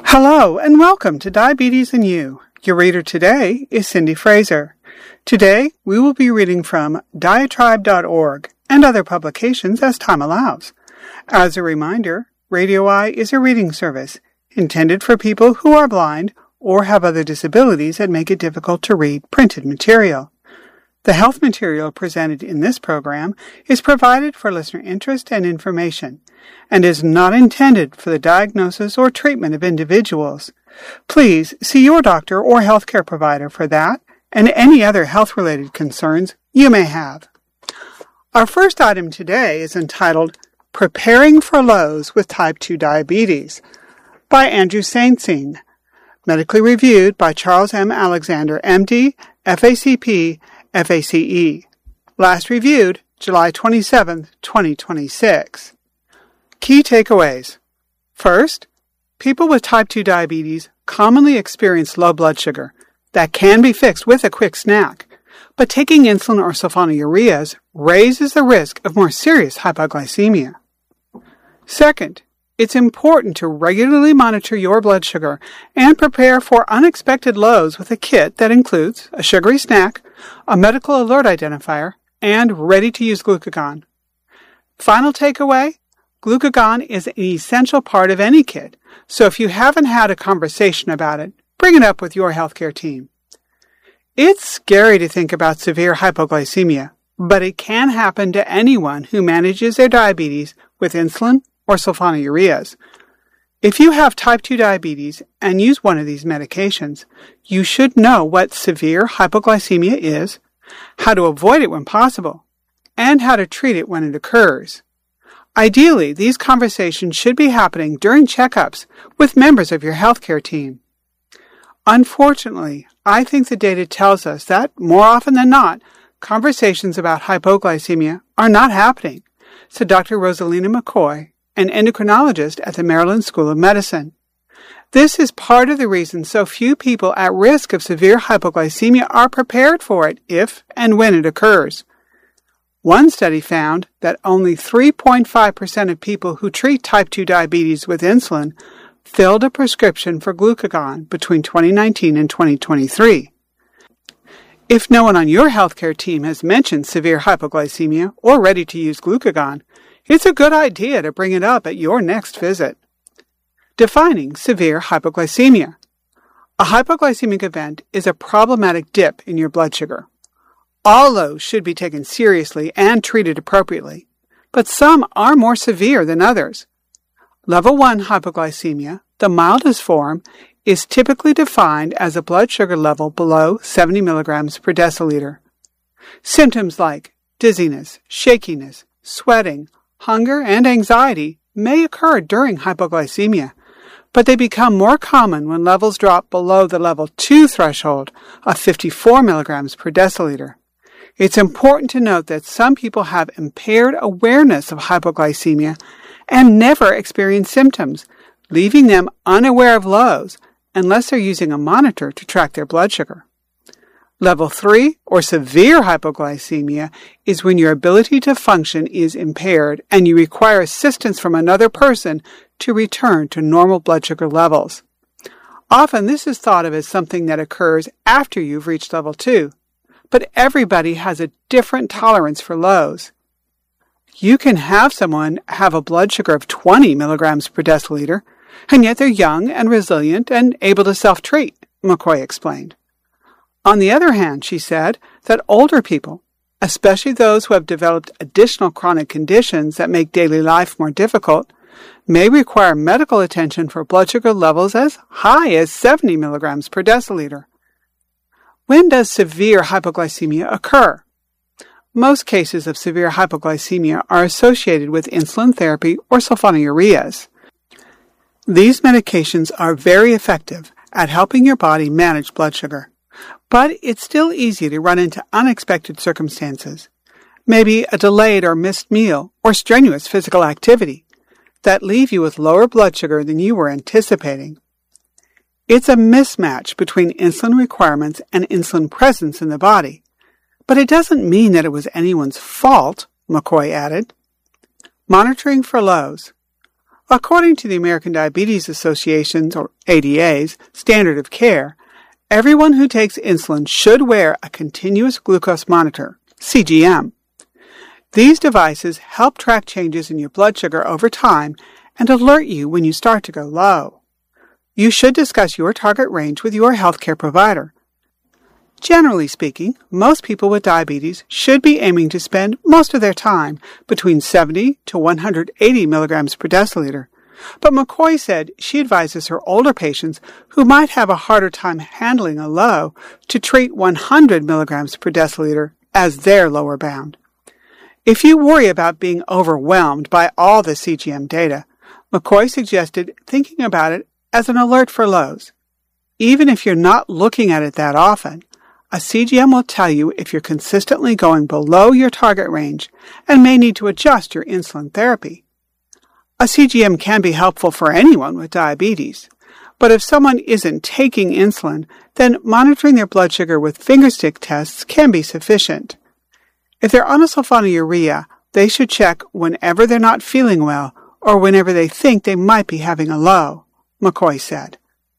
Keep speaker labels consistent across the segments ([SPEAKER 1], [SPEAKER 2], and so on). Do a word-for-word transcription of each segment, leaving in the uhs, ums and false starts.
[SPEAKER 1] Hello and welcome to Diabetes and You. Your reader today is Cindy Fraser. Today we will be reading from diatribe dot org and other publications as time allows. As a reminder, Radio Eye is a reading service intended for people who are blind or have other disabilities that make it difficult to read printed material. The health material presented in this program is provided for listener interest and information and is not intended for the diagnosis or treatment of individuals. Please see your doctor or healthcare provider for that and any other health-related concerns you may have. Our first item today is entitled Preparing for Lows with Type two Diabetes by Andrew Saintsing, medically reviewed by Charles M. Alexander, M D, F A C P, F A C E. Last reviewed July twenty-seventh, twenty twenty-six. Key takeaways. First, people with type two diabetes commonly experience low blood sugar that can be fixed with a quick snack, but taking insulin or sulfonylureas raises the risk of more serious hypoglycemia. Second, it's important to regularly monitor your blood sugar and prepare for unexpected lows with a kit that includes a sugary snack, a medical alert identifier, and ready-to-use glucagon. Final takeaway, glucagon is an essential part of any kit, so if you haven't had a conversation about it, bring it up with your healthcare team. It's scary to think about severe hypoglycemia, but it can happen to anyone who manages their diabetes with insulin or sulfonylureas. If you have type two diabetes and use one of these medications, you should know what severe hypoglycemia is, how to avoid it when possible, and how to treat it when it occurs. Ideally, these conversations should be happening during checkups with members of your healthcare team. Unfortunately, I think the data tells us that, more often than not, conversations about hypoglycemia are not happening, said Doctor Rosalina McCoy, an endocrinologist at the Maryland School of Medicine. This is part of the reason so few people at risk of severe hypoglycemia are prepared for it if and when it occurs. One study found that only three point five percent of people who treat type two diabetes with insulin filled a prescription for glucagon between twenty nineteen and twenty twenty-three. If no one on your healthcare team has mentioned severe hypoglycemia or ready-to-use glucagon, it's a good idea to bring it up at your next visit. Defining severe hypoglycemia. A hypoglycemic event is a problematic dip in your blood sugar. All lows should be taken seriously and treated appropriately, but some are more severe than others. Level one hypoglycemia, the mildest form, is typically defined as a blood sugar level below seventy milligrams per deciliter. Symptoms like dizziness, shakiness, sweating, hunger, and anxiety may occur during hypoglycemia, but they become more common when levels drop below the level two threshold of fifty-four milligrams per deciliter. It's important to note that some people have impaired awareness of hypoglycemia and never experience symptoms, leaving them unaware of lows unless they're using a monitor to track their blood sugar. Level three, or severe hypoglycemia, is when your ability to function is impaired and you require assistance from another person to return to normal blood sugar levels. Often this is thought of as something that occurs after you've reached level two, but everybody has a different tolerance for lows. You can have someone have a blood sugar of twenty milligrams per deciliter, and yet they're young and resilient and able to self-treat, McCoy explained. On the other hand, she said that older people, especially those who have developed additional chronic conditions that make daily life more difficult, may require medical attention for blood sugar levels as high as seventy milligrams per deciliter. When does severe hypoglycemia occur? Most cases of severe hypoglycemia are associated with insulin therapy or sulfonylureas. These medications are very effective at helping your body manage blood sugar, but it's still easy to run into unexpected circumstances, maybe a delayed or missed meal or strenuous physical activity, that leave you with lower blood sugar than you were anticipating. It's a mismatch between insulin requirements and insulin presence in the body, but it doesn't mean that it was anyone's fault, McCoy added. Monitoring for lows. According to the American Diabetes Association's, or A D A's, standard of care, everyone who takes insulin should wear a continuous glucose monitor, C G M. These devices help track changes in your blood sugar over time and alert you when you start to go low. You should discuss your target range with your healthcare provider. Generally speaking, most people with diabetes should be aiming to spend most of their time between seventy to one hundred eighty milligrams per deciliter. But McCoy said she advises her older patients who might have a harder time handling a low to treat one hundred milligrams per deciliter as their lower bound. If you worry about being overwhelmed by all the C G M data, McCoy suggested thinking about it as an alert for lows. Even if you're not looking at it that often, a C G M will tell you if you're consistently going below your target range and may need to adjust your insulin therapy. A C G M can be helpful for anyone with diabetes, but if someone isn't taking insulin, then monitoring their blood sugar with fingerstick tests can be sufficient. If they're on a sulfonylurea, they should check whenever they're not feeling well or whenever they think they might be having a low, McCoy said.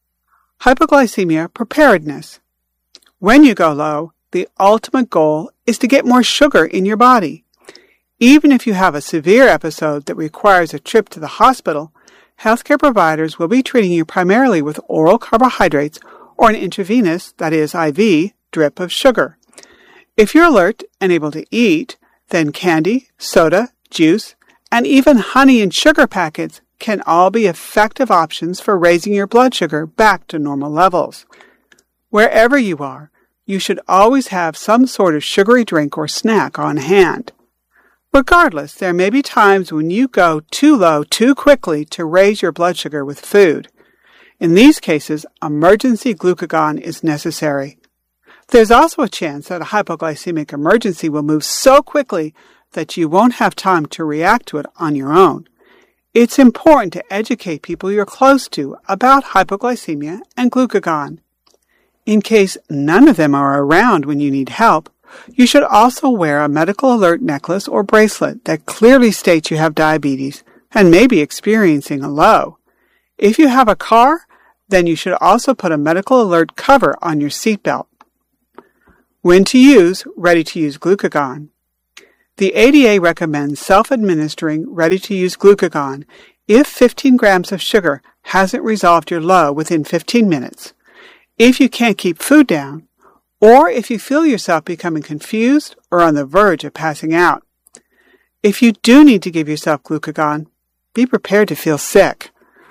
[SPEAKER 1] Hypoglycemia preparedness. When you go low, the ultimate goal is to get more sugar in your body. Even if you have a severe episode that requires a trip to the hospital, healthcare providers will be treating you primarily with oral carbohydrates or an intravenous, that is I V, drip of sugar. If you're alert and able to eat, then candy, soda, juice, and even honey and sugar packets can all be effective options for raising your blood sugar back to normal levels. Wherever you are, you should always have some sort of sugary drink or snack on hand. Regardless, there may be times when you go too low too quickly to raise your blood sugar with food. In these cases, emergency glucagon is necessary. There's also a chance that a hypoglycemic emergency will move so quickly that you won't have time to react to it on your own. It's important to educate people you're close to about hypoglycemia and glucagon. In case none of them are around when you need help, you should also wear a medical alert necklace or bracelet that clearly states you have diabetes and may be experiencing a low. If you have a car, then you should also put a medical alert cover on your seatbelt. When to use ready-to-use glucagon. The A D A recommends self-administering ready-to-use glucagon if fifteen grams of sugar hasn't resolved your low within fifteen minutes. If you can't keep food down, or if you feel yourself becoming confused or on the verge of passing out. If you do need to give yourself glucagon, be prepared to feel sick.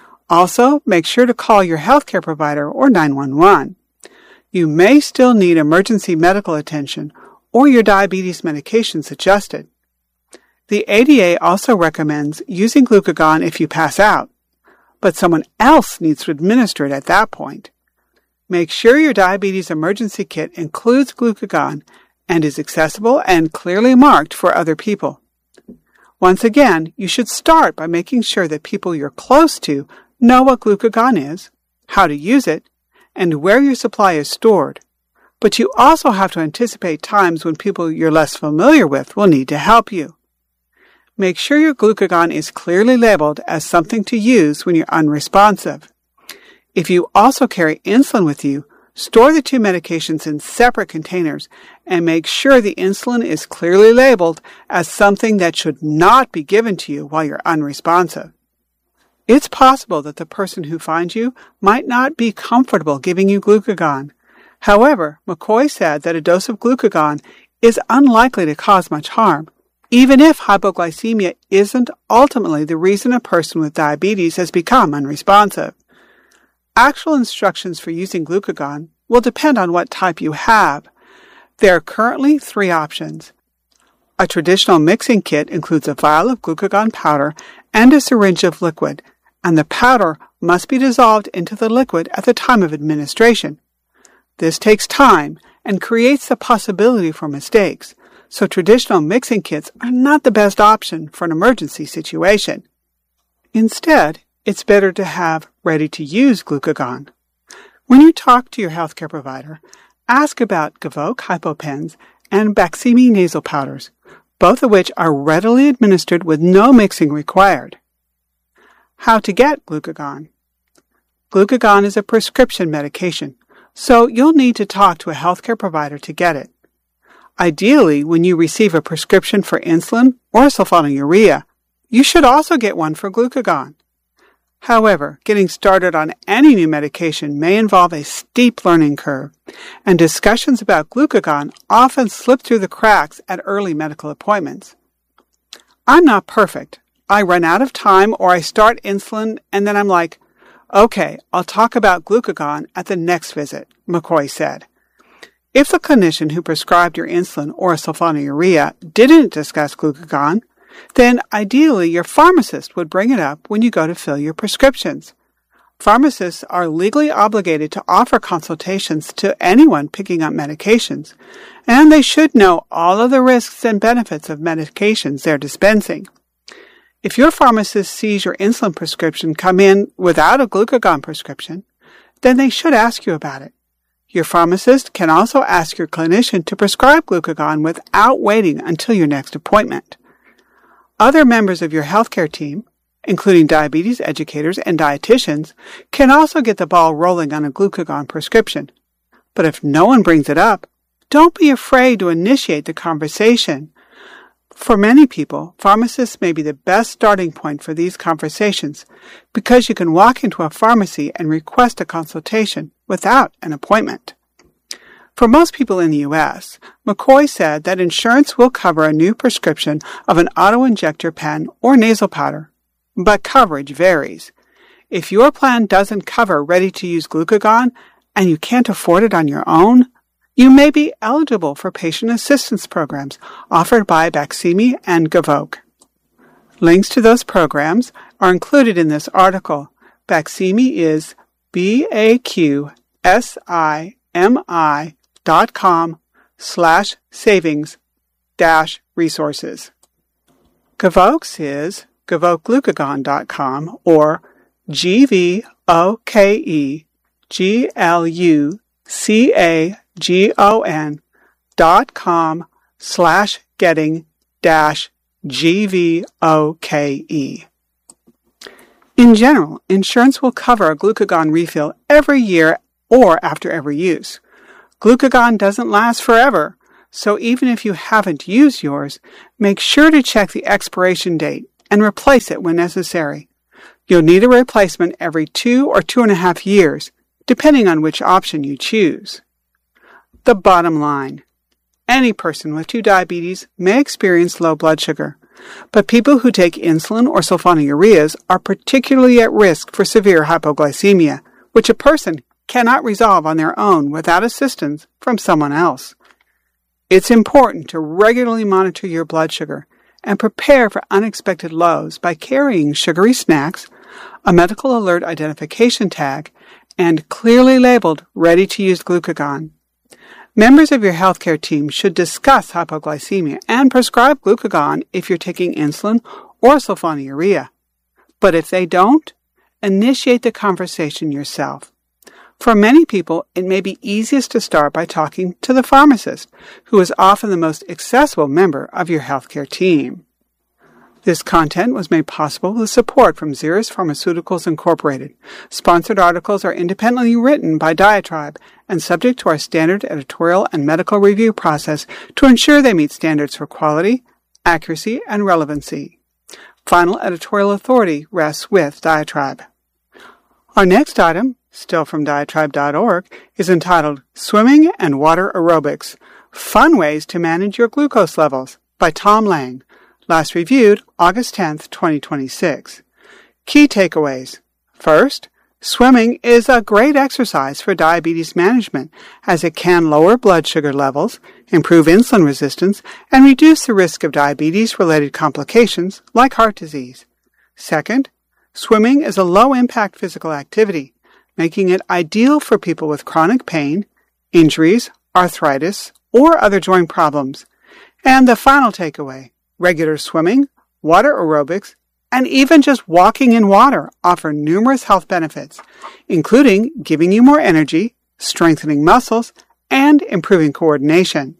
[SPEAKER 1] Also, make sure to call your healthcare provider or nine one one. You may still need emergency medical attention or your diabetes medications adjusted. The A D A also recommends using glucagon if you pass out, but someone else needs to administer it at that point. Make sure your diabetes emergency kit includes glucagon and is accessible and clearly marked for other people. Once again, you should start by making sure that people you're close to know what glucagon is, how to use it, and where your supply is stored. But you also have to anticipate times when people you're less familiar with will need to help you. Make sure your glucagon is clearly labeled as something to use when you're unresponsive. If you also carry insulin with you, store the two medications in separate containers and make sure the insulin is clearly labeled as something that should not be given to you while you're unresponsive. It's possible that the person who finds you might not be comfortable giving you glucagon. However, McCoy said that a dose of glucagon is unlikely to cause much harm, even if hypoglycemia isn't ultimately the reason a person with diabetes has become unresponsive. Actual instructions for using glucagon will depend on what type you have. There are currently three options. A traditional mixing kit includes a vial of glucagon powder and a syringe of liquid, and the powder must be dissolved into the liquid at the time of administration. This takes time and creates the possibility for mistakes, so traditional mixing kits are not the best option for an emergency situation. Instead, it's better to have ready-to-use glucagon. When you talk to your healthcare provider, ask about Gvoke HypoPens and Baqsimi nasal powders, both of which are readily administered with no mixing required. How to get glucagon. Glucagon is a prescription medication, so you'll need to talk to a healthcare provider to get it. Ideally, when you receive a prescription for insulin or sulfonylurea, you should also get one for glucagon. However, getting started on any new medication may involve a steep learning curve, and discussions about glucagon often slip through the cracks at early medical appointments. I'm not perfect. I run out of time or I start insulin and then I'm like, okay, I'll talk about glucagon at the next visit, McCoy said. If the clinician who prescribed your insulin or sulfonylurea didn't discuss glucagon, then ideally your pharmacist would bring it up when you go to fill your prescriptions. Pharmacists are legally obligated to offer consultations to anyone picking up medications, and they should know all of the risks and benefits of medications they're dispensing. If your pharmacist sees your insulin prescription come in without a glucagon prescription, then they should ask you about it. Your pharmacist can also ask your clinician to prescribe glucagon without waiting until your next appointment. Other members of your healthcare team, including diabetes educators and dietitians, can also get the ball rolling on a glucagon prescription. But if no one brings it up, don't be afraid to initiate the conversation. For many people, pharmacists may be the best starting point for these conversations because you can walk into a pharmacy and request a consultation without an appointment. For most people in the U S, McCoy said that insurance will cover a new prescription of an auto-injector pen or nasal powder, but coverage varies. If your plan doesn't cover ready-to-use glucagon and you can't afford it on your own, you may be eligible for patient assistance programs offered by Baqsimi and Gvoke. Links to those programs are included in this article. Baqsimi is B A Q S I M I dot com slash savings dash resources. Gvoke's is gvokeglucagon dot com or G V O K E G L U C A G O N dot com slash getting dash G V O K E. In general, insurance will cover a glucagon refill every year or after every use. Glucagon doesn't last forever, so even if you haven't used yours, make sure to check the expiration date and replace it when necessary. You'll need a replacement every two or two and a half years, depending on which option you choose. The bottom line. Any person with two diabetes may experience low blood sugar, but people who take insulin or sulfonylureas are particularly at risk for severe hypoglycemia, which a person cannot resolve on their own without assistance from someone else. It's important to regularly monitor your blood sugar and prepare for unexpected lows by carrying sugary snacks, a medical alert identification tag, and clearly labeled ready-to-use glucagon. Members of your healthcare team should discuss hypoglycemia and prescribe glucagon if you're taking insulin or sulfonylurea. But if they don't, initiate the conversation yourself. For many people, it may be easiest to start by talking to the pharmacist, who is often the most accessible member of your healthcare team. This content was made possible with support from Xeris Pharmaceuticals Incorporated. Sponsored articles are independently written by Diatribe and subject to our standard editorial and medical review process to ensure they meet standards for quality, accuracy, and relevancy. Final editorial authority rests with Diatribe. Our next item, still from diatribe dot org, is entitled Swimming and Water Aerobics, Fun Ways to Manage Your Glucose Levels by Tom Lang, last reviewed August tenth, twenty twenty-six. Key takeaways. First, swimming is a great exercise for diabetes management as it can lower blood sugar levels, improve insulin resistance, and reduce the risk of diabetes-related complications like heart disease. Second, swimming is a low-impact physical activity, making it ideal for people with chronic pain, injuries, arthritis, or other joint problems. And the final takeaway, regular swimming, water aerobics, and even just walking in water offer numerous health benefits, including giving you more energy, strengthening muscles, and improving coordination.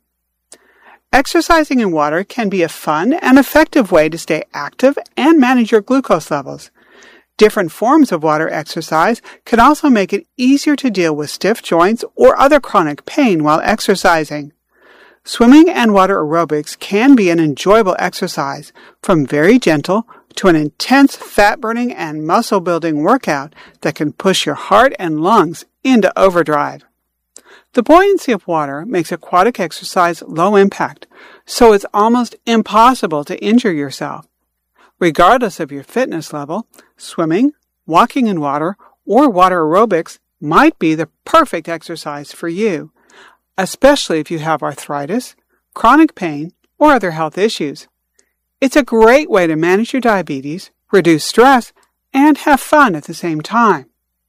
[SPEAKER 1] Exercising in water can be a fun and effective way to stay active and manage your glucose levels. Different forms of water exercise can also make it easier to deal with stiff joints or other chronic pain while exercising. Swimming and water aerobics can be an enjoyable exercise, from very gentle to an intense fat-burning and muscle-building workout that can push your heart and lungs into overdrive. The buoyancy of water makes aquatic exercise low impact, so it's almost impossible to injure yourself. Regardless of your fitness level, swimming, walking in water, or water aerobics might be the perfect exercise for you, especially if you have arthritis, chronic pain, or other health issues. It's a great way to manage your diabetes, reduce stress, and have fun at the same time.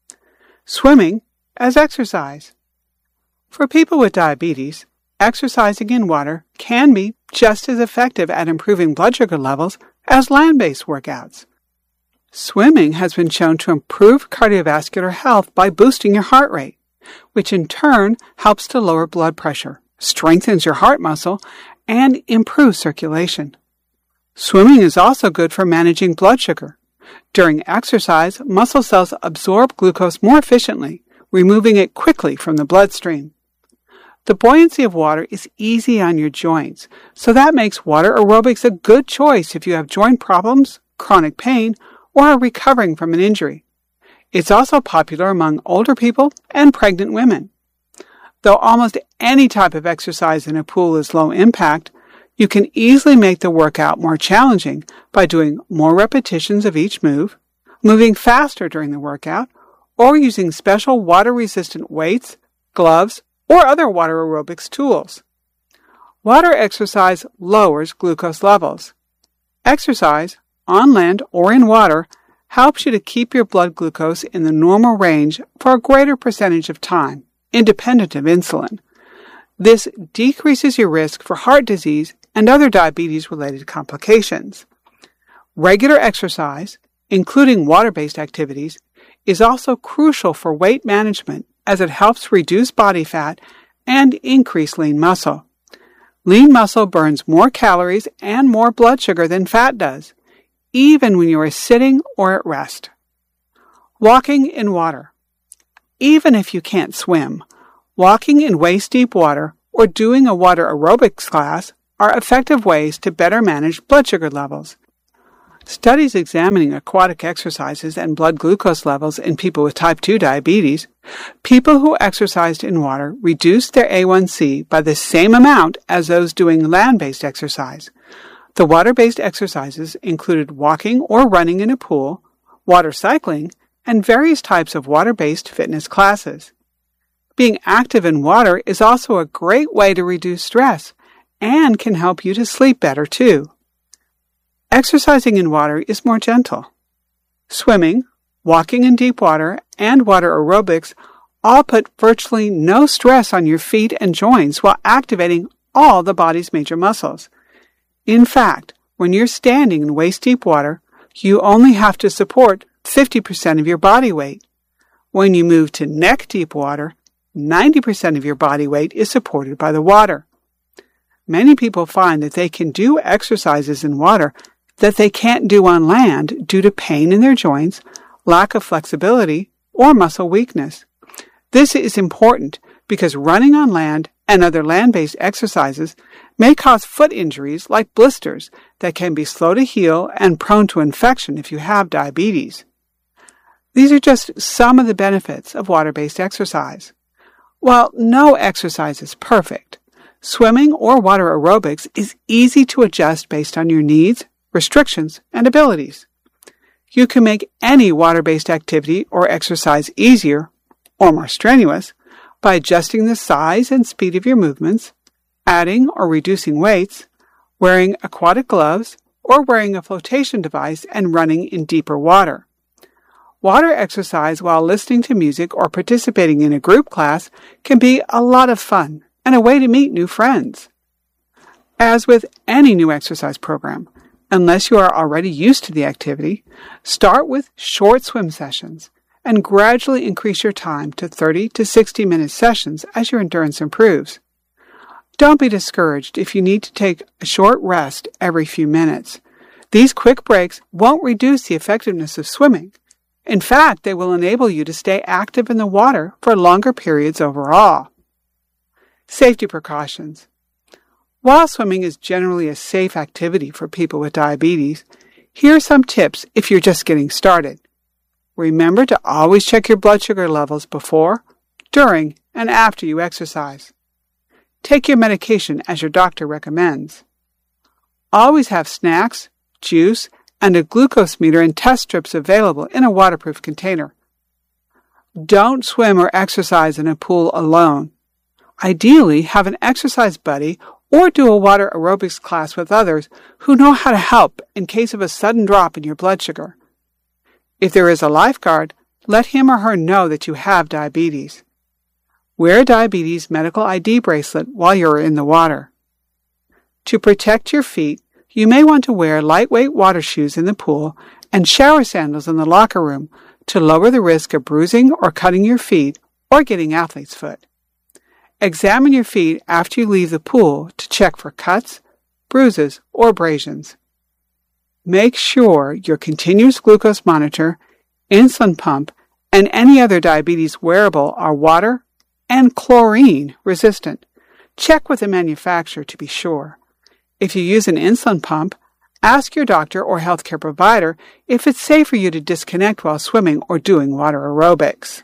[SPEAKER 1] Swimming as exercise. For people with diabetes, exercising in water can be just as effective at improving blood sugar levels as land-based workouts. Swimming has been shown to improve cardiovascular health by boosting your heart rate, which in turn helps to lower blood pressure, strengthens your heart muscle, and improves circulation. Swimming is also good for managing blood sugar. During exercise, muscle cells absorb glucose more efficiently, removing it quickly from the bloodstream. The buoyancy of water is easy on your joints, so that makes water aerobics a good choice if you have joint problems, chronic pain, or are recovering from an injury. It's also popular among older people and pregnant women. Though almost any type of exercise in a pool is low impact, you can easily make the workout more challenging by doing more repetitions of each move, moving faster during the workout, or using special water-resistant weights, gloves, or other water aerobics tools. Water exercise lowers glucose levels. Exercise, on land or in water, helps you to keep your blood glucose in the normal range for a greater percentage of time, independent of insulin. This decreases your risk for heart disease and other diabetes-related complications. Regular exercise, including water-based activities, is also crucial for weight management as it helps reduce body fat and increase lean muscle. Lean muscle burns more calories and more blood sugar than fat does, even when you are sitting or at rest. Walking in water. Even if you can't swim, walking in waist-deep water or doing a water aerobics class are effective ways to better manage blood sugar levels. Studies examining aquatic exercises and blood glucose levels in people with type two diabetes, people who exercised in water reduced their A one C by the same amount as those doing land-based exercise. The water-based exercises included walking or running in a pool, water cycling, and various types of water-based fitness classes. Being active in water is also a great way to reduce stress and can help you to sleep better too. Exercising in water is more gentle. Swimming, walking in deep water, and water aerobics all put virtually no stress on your feet and joints while activating all the body's major muscles. In fact, when you're standing in waist-deep water, you only have to support fifty percent of your body weight. When you move to neck-deep water, ninety percent of your body weight is supported by the water. Many people find that they can do exercises in water that they can't do on land due to pain in their joints, lack of flexibility, or muscle weakness. This is important because running on land and other land-based exercises may cause foot injuries like blisters that can be slow to heal and prone to infection if you have diabetes. These are just some of the benefits of water-based exercise. While no exercise is perfect, swimming or water aerobics is easy to adjust based on your needs, restrictions, and abilities. You can make any water-based activity or exercise easier or more strenuous by adjusting the size and speed of your movements, adding or reducing weights, wearing aquatic gloves, or wearing a flotation device and running in deeper water. Water exercise while listening to music or participating in a group class can be a lot of fun and a way to meet new friends. As with any new exercise program, unless you are already used to the activity, start with short swim sessions and gradually increase your time to thirty to sixty minute sessions as your endurance improves. Don't be discouraged if you need to take a short rest every few minutes. These quick breaks won't reduce the effectiveness of swimming, In fact, they will enable you to stay active in the water for longer periods overall. Safety precautions. While swimming is generally a safe activity for people with diabetes, here are some tips if you're just getting started. Remember to always check your blood sugar levels before, during, and after you exercise. Take your medication as your doctor recommends. Always have snacks, juice, and a glucose meter and test strips available in a waterproof container. Don't swim or exercise in a pool alone. Ideally, have an exercise buddy or do a water aerobics class with others who know how to help in case of a sudden drop in your blood sugar. If there is a lifeguard, let him or her know that you have diabetes. Wear a diabetes medical I D bracelet while you're in the water. To protect your feet, you may want to wear lightweight water shoes in the pool and shower sandals in the locker room to lower the risk of bruising or cutting your feet or getting athlete's foot. Examine your feet after you leave the pool to check for cuts, bruises, or abrasions. Make sure your continuous glucose monitor, insulin pump, and any other diabetes wearable are water and chlorine resistant. Check with the manufacturer to be sure. If you use an insulin pump, ask your doctor or healthcare provider if it's safe for you to disconnect while swimming or doing water aerobics.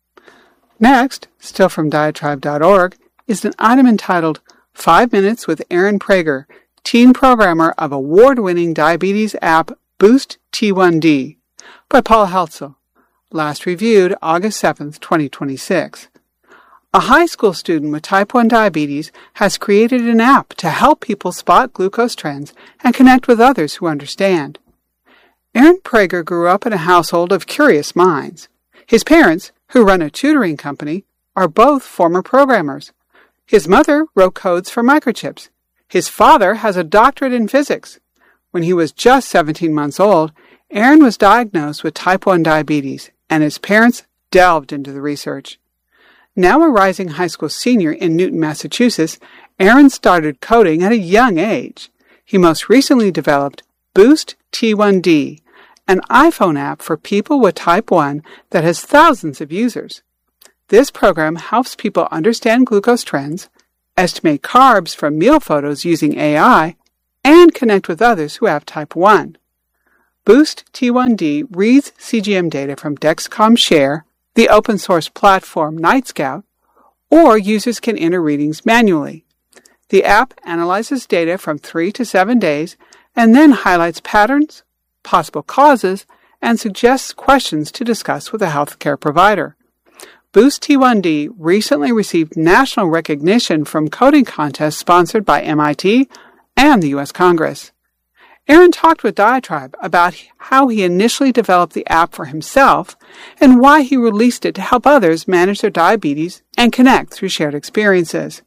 [SPEAKER 1] Next, still from diatribe dot org, is an item entitled Five Minutes with Aaron Prager, teen programmer of award-winning diabetes app Boost T one D, by Paul Heltzel, last reviewed August seventh, twenty twenty-six. A high school student with type one diabetes has created an app to help people spot glucose trends and connect with others who understand. Aaron Prager grew up in a household of curious minds. His parents, who run a tutoring company, are both former programmers. His mother wrote codes for microchips. His father has a doctorate in physics. When he was just seventeen months old, Aaron was diagnosed with type one diabetes, and his parents delved into the research. Now a rising high school senior in Newton, Massachusetts, Aaron started coding at a young age. He most recently developed Boost T one D, an iPhone app for people with type one that has thousands of users. This program helps people understand glucose trends, estimate carbs from meal photos using A I, and connect with others who have type one. Boost T one D reads C G M data from Dexcom Share, the open-source platform NightScout, or users can enter readings manually. The app analyzes data from three to seven days and then highlights patterns, possible causes, and suggests questions to discuss with a healthcare provider. Boost T one D recently received national recognition from coding contests sponsored by M I T and the U S Congress. Aaron talked with Diatribe about how he initially developed the app for himself and why he released it to help others manage their diabetes and connect through shared experiences.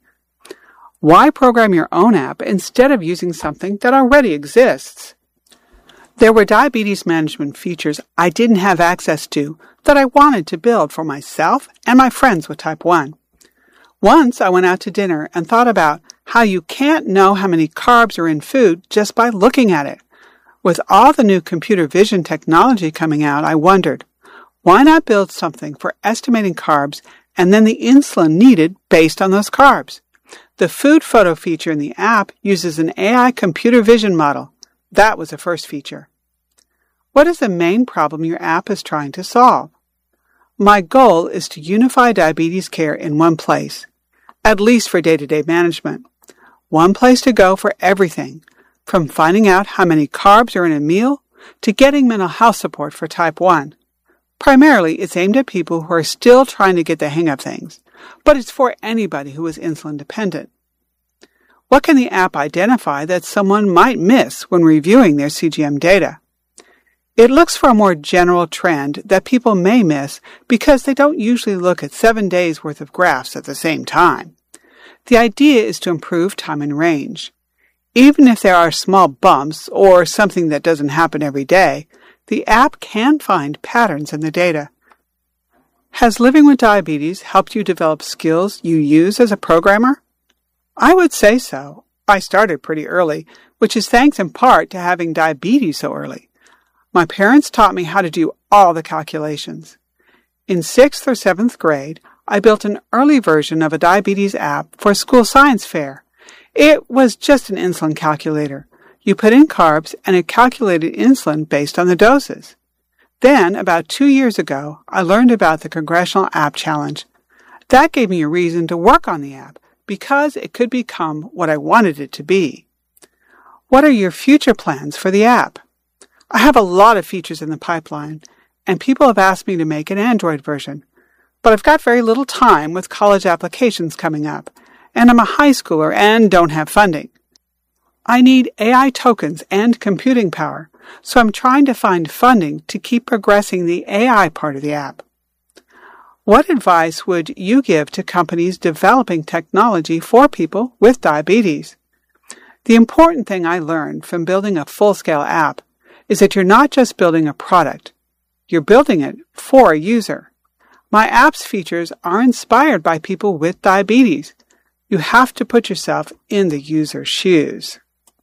[SPEAKER 1] Why program your own app instead of using something that already exists? There were diabetes management features I didn't have access to that I wanted to build for myself and my friends with type one. Once I went out to dinner and thought about how you can't know how many carbs are in food just by looking at it. With all the new computer vision technology coming out, I wondered, why not build something for estimating carbs and then the insulin needed based on those carbs? The food photo feature in the app uses an A I computer vision model. That was the first feature. What is the main problem your app is trying to solve? My goal is to unify diabetes care in one place, at least for day-to-day management. One place to go for everything, from finding out how many carbs are in a meal to getting mental health support for type one. Primarily, it's aimed at people who are still trying to get the hang of things, but it's for anybody who is insulin dependent. What can the app identify that someone might miss when reviewing their C G M data? It looks for a more general trend that people may miss because they don't usually look at seven days' worth of graphs at the same time. The idea is to improve time and range. Even if there are small bumps or something that doesn't happen every day, the app can find patterns in the data. Has living with diabetes helped you develop skills you use as a programmer? I would say so. I started pretty early, which is thanks in part to having diabetes so early. My parents taught me how to do all the calculations. In sixth or seventh grade, I built an early version of a diabetes app for a school science fair. It was just an insulin calculator. You put in carbs and it calculated insulin based on the doses. Then, about two years ago, I learned about the Congressional App Challenge. That gave me a reason to work on the app because it could become what I wanted it to be. What are your future plans for the app? I have a lot of features in the pipeline, and people have asked me to make an Android version. But I've got very little time with college applications coming up, and I'm a high schooler and don't have funding. I need A I tokens and computing power, so I'm trying to find funding to keep progressing the A I part of the app. What advice would you give to companies developing technology for people with diabetes? The important thing I learned from building a full-scale app is that you're not just building a product. You're building it for a user. My app's features are inspired by people with diabetes. You have to put yourself in the user's shoes.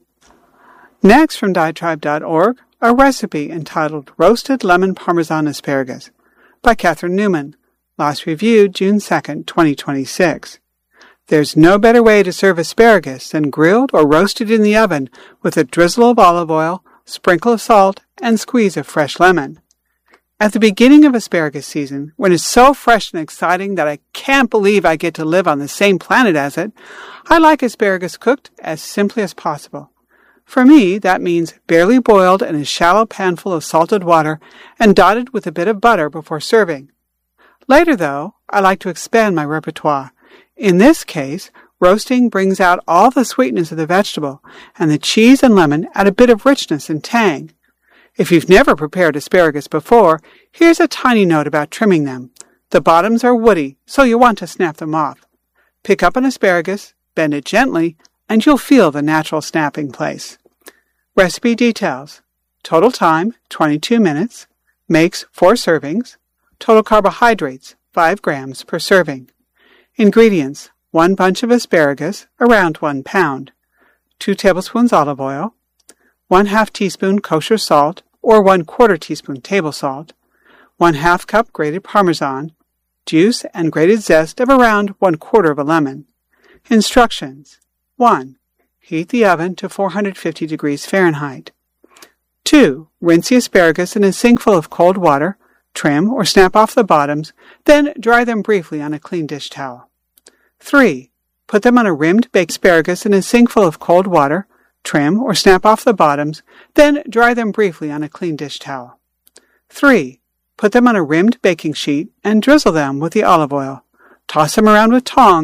[SPEAKER 1] Next from diatribe dot org, a recipe entitled Roasted Lemon Parmesan Asparagus by Catherine Newman, last reviewed June second, twenty twenty-six. There's no better way to serve asparagus than grilled or roasted in the oven with a drizzle of olive oil, sprinkle of salt, and squeeze of fresh lemon. At the beginning of asparagus season, when it's so fresh and exciting that I can't believe I get to live on the same planet as it, I like asparagus cooked as simply as possible. For me, that means barely boiled in a shallow panful of salted water and dotted with a bit of butter before serving. Later, though, I like to expand my repertoire. In this case, roasting brings out all the sweetness of the vegetable, and the cheese and lemon add a bit of richness and tang. If you've never prepared asparagus before, here's a tiny note about trimming them. The bottoms are woody, so you'll want to snap them off. Pick up an asparagus, bend it gently, and you'll feel the natural snapping place. Recipe details. Total time, twenty-two minutes. Makes four servings. Total carbohydrates, five grams per serving. Ingredients. One bunch of asparagus, around one pound. Two tablespoons olive oil. One half teaspoon kosher salt, or one quarter teaspoon table salt. One half cup grated Parmesan. Juice and grated zest of around one quarter of a lemon. Instructions. one. Heat the oven to four hundred fifty degrees Fahrenheit. two. Rinse the asparagus in a sinkful of cold water, trim or snap off the bottoms, then dry them briefly on a clean dish towel. three. Put them on a rimmed baked asparagus in a sinkful of cold water, trim or snap off the bottoms, then dry them briefly on a clean dish towel. three. Put them on a rimmed baking sheet and drizzle them with the olive oil. Toss them around with tongs